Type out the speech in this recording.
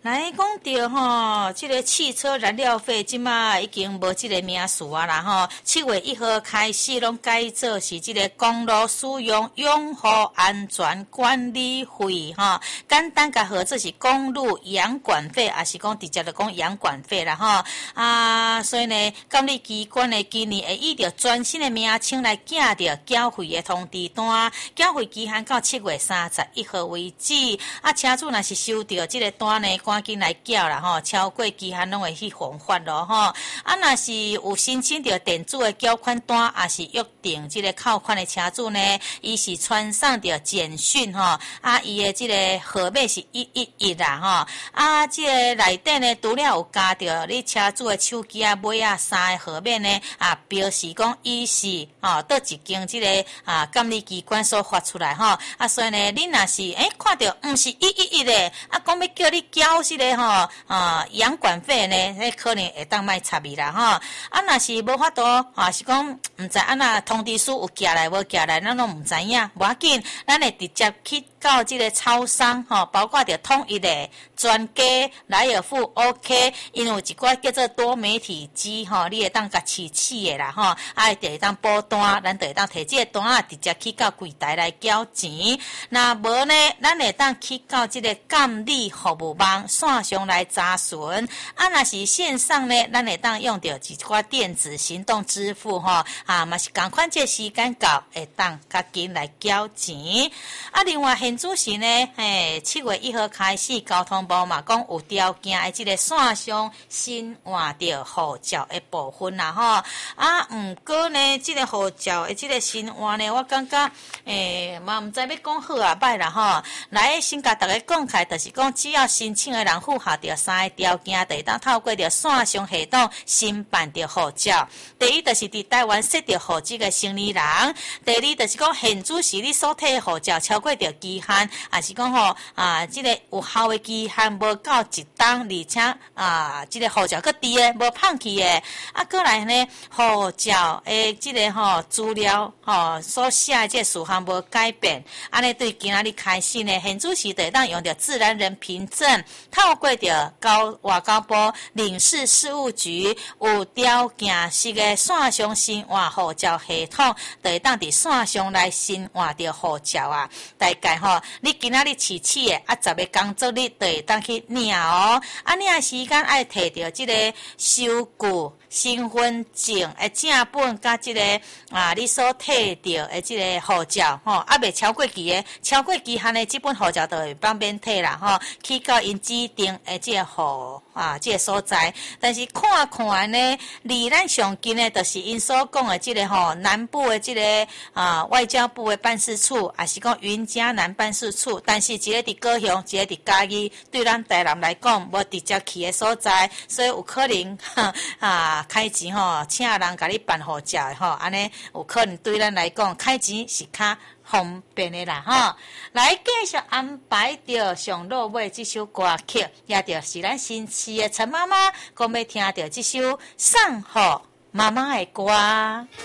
来讲到吼，这个汽车燃料费即马已经无这个名词啊啦吼。7月1号开始拢改做是这个公路使用用户安全管理费吼。简单甲号做是公路养管费，也是讲直接就讲养管费啦吼。所以呢，监理机关呢今年会依照全新的名称来寄着缴费的通知单，缴费期限到7月31号为止。车主若是收到这个单呢，赶紧来缴啦吼，超过期限拢会去罚款咯吼。若是有申请到电子的缴款单，也是约定这个扣款的车主呢，伊是传送到简讯吼，伊的这个号码是111啦吼，这个内底呢，除了有加到你车主的手机尾3个号码呢，表示讲伊是倒一间这个监理机关所发出来吼，所以呢，你若是看到毋是111的，讲要叫你缴这个养管费呢，迄可能会当卖插伊啦吼。若是无法度是讲毋知那通知书有寄来无寄来，咱拢毋知影，无要紧，咱会直接去到这个超商包括着统一的、专家、莱尔富、OK， 因为有一寡叫做多媒体机你会当甲试的啦就会当补单，咱就会当摕这个单直接去到柜台来缴钱。那无呢，咱会当去到这个监理服务网线上来查询。若是线上呢，咱会当用到一寡电子行动支付嘛是同款这时间到，会当较紧来缴钱。另外现主时呢，7月1号开始，交通部嘛讲有条件的这个线上新换着护照的部分啦吼。毋过呢，这个护照的这个新换呢，我感觉嘛毋知要讲好歹啦吼。来先甲大家讲开，就是讲只要申请的人符合着3个条件，就会当透过着线上系统申办着护照。第一就是伫台湾设着户籍的成年人，第二就是讲现主时你所摕的护照超过着期限，也是讲这个有效的期限无到1档，而且这个护照佫伫的，无放弃的。过来呢，护照的这个资料所写的这个事项无改变，安尼对今仔日开始呢，现主时就会当用着自然人凭证，透过着外交部领事事务局有条件式的线上新换护照系统，就会当伫线上来新换着护照大概你今仔日试的10个工作日就会当去领领时间爱摕着这个收据、身份证的正本，甲这个你所摕到的这个护照未超过期的，超过期限的这本护照就会方便摕啦去到因指定的这个这个所在。但是看呢，离咱上近的，就是因所讲的这个南部的这个外交部的办事处，也是讲云嘉南办事处，但是一个伫高雄，一个伫嘉义，对咱台南来讲无直接去的所在，所以有可能开钱请人甲你办护照的安尼有可能对咱来讲开钱是较方便的啦来继续安排着上落尾这首歌曲，也就是咱新市的陈妈妈讲要听着这首送予妈妈的歌。